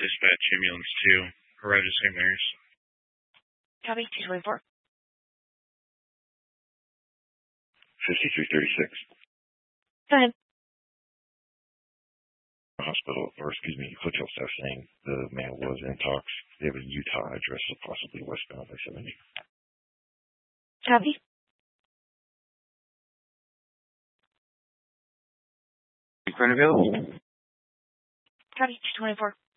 Dispatch ambulance 2. Arrived at St. Mary's. Copy, 224. 5336. Go ahead. Hotel staff saying the male was in talks. They have a Utah address, so possibly westbound by 70. Copy. Current available. Copy, 224.